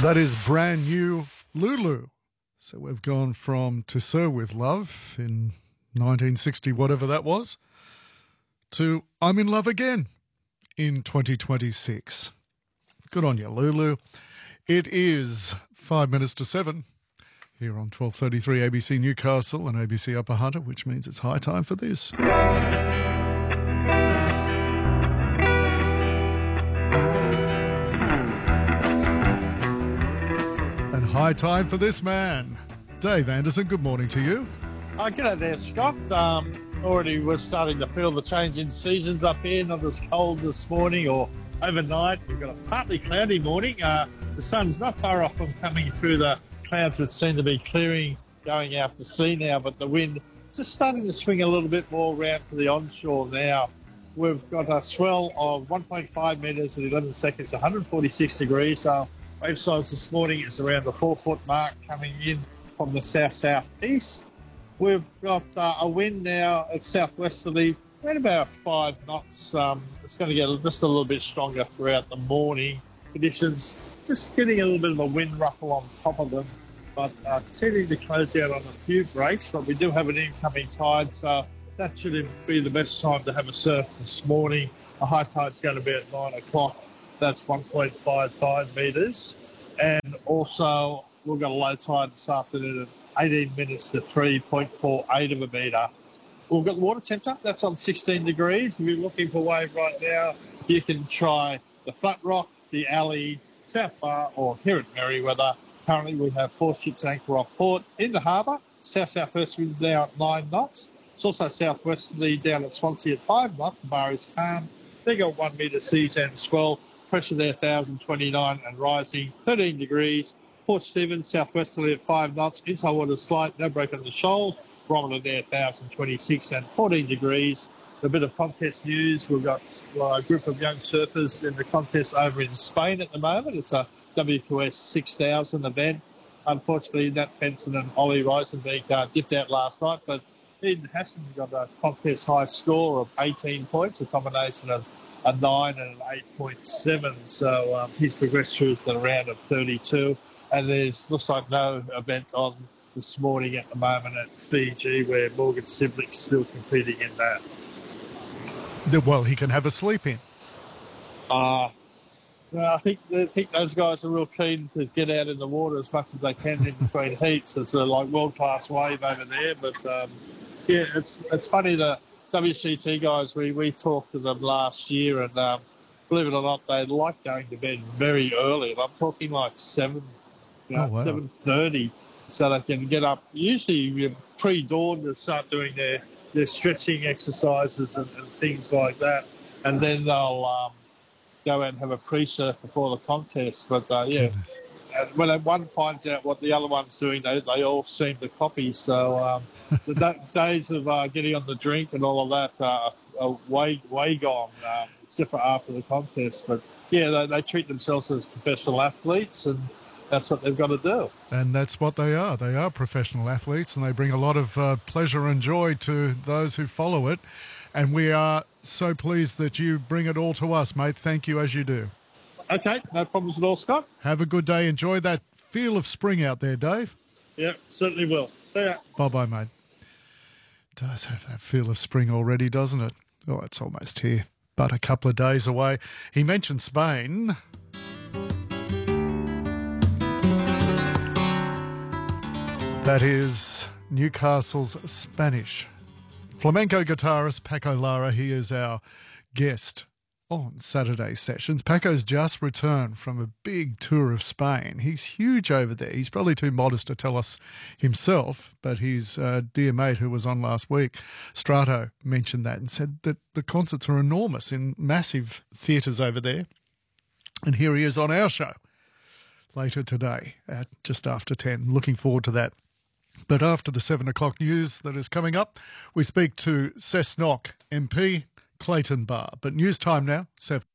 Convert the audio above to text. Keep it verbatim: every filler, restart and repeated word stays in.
That is brand new Lulu. So we've gone from To Sir With Love in nineteen sixty, whatever that was, to I'm in Love Again in twenty twenty-six. Good on you, Lulu. It is five minutes to seven here on twelve thirty-three A B C Newcastle and A B C Upper Hunter, which means it's high time for this. And high time for this man. Dave Anderson, good morning to you. Uh, g'day there, Scott. Um, already was starting to feel the change in seasons up here. Not as cold this morning or overnight. We've got a partly cloudy morning. Uh, the sun's not far off from coming through the clouds that seem to be clearing, going out to sea now, but the wind just starting to swing a little bit more around to the onshore now. We've got a swell of one point five metres at eleven seconds, one hundred forty-six degrees. So wave size this morning is around the four foot mark coming in from the south-south-east. We've got uh, a wind now at southwesterly, around about five knots. Um, it's going to get just a little bit stronger throughout the morning. Conditions just getting a little bit of a wind ruffle on top of them, but uh, tending to close out on a few breaks. But we do have an incoming tide, so that should be the best time to have a surf this morning. A high tide's going to be at nine o'clock. That's one point five five metres. And also, we've got a low tide this afternoon at eighteen minutes to three point four eight of a metre. We've got the water temperature, that's on sixteen degrees. If you're looking for wave right now, you can try the Flat Rock, the Alley, South Bar, or here at Merewether. Currently, we have four ships anchor off port in the harbour. South-southwest winds now at nine knots. It's also southwesterly down at Swansea at five knots. The bar is calm. They got one metre seas and swell. Pressure there one thousand twenty-nine and rising, thirteen degrees. Port Stephens, southwesterly at five knots. Inside water slight, no break on the shoal. Barometer there one thousand twenty-six and fourteen degrees. A bit of contest news. We've got a group of young surfers in the contest over in Spain at the moment. It's a W Q S six thousand event. Unfortunately, Nat Benson and Ollie Reisenbeek uh, dipped out last night, but Eden Hassan got a contest high score of eighteen points, a combination of a nine and an eight point seven. So um, he's progressed through to the round of thirty-two. And there's looks like no event on this morning at the moment at Fiji, where Morgan Siblick's still competing in that. Well, he can have a sleep in. Uh, I think I think those guys are real keen to get out in the water as much as they can in between heats. It's a like world-class wave over there. But, um, yeah, it's it's funny, the W C T guys, we, we talked to them last year, and um, believe it or not, they like going to bed very early. And I'm talking like seven, you know, oh, wow. seven thirty, so they can get up usually pre-dawn to start doing their, their stretching exercises and, and things like that. And then they'll um, go out and have a pre-surf before the contest. But, uh, yeah, Goodness. And when one finds out what the other one's doing, they, they all seem to copy. So um, the da- days of uh, getting on the drink and all of that uh, are way, way gone, um, except for after the contest. But, yeah, they, they treat themselves as professional athletes, and that's what they've got to do. And that's what they are. They are professional athletes, and they bring a lot of uh, pleasure and joy to those who follow it. And we are so pleased that you bring it all to us, mate. Thank you, as you do. Okay, no problems at all, Scott. Have a good day. Enjoy that feel of spring out there, Dave. Yeah, certainly will. See ya. Bye-bye, mate. Does have that feel of spring already, doesn't it? Oh, it's almost here, but a couple of days away. He mentioned Spain. That is Newcastle's Spanish flamenco guitarist Paco Lara. He is our guest on Saturday Sessions. Paco's just returned from a big tour of Spain. He's huge over there. He's probably too modest to tell us himself, but his uh, dear mate who was on last week, Strato, mentioned that and said that the concerts are enormous in massive theatres over there. And here he is on our show later today at just after ten. Looking forward to that. But after the seven o'clock news that is coming up, we speak to Cessnock M P, Clayton Barr. But news time now, seven.